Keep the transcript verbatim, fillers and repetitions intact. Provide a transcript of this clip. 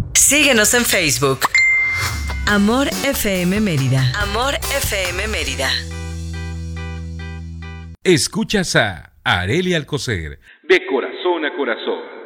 Síguenos en Facebook. Amor F M Mérida. Amor F M Mérida. Escuchas a Arelia Alcocer. De corazón a corazón.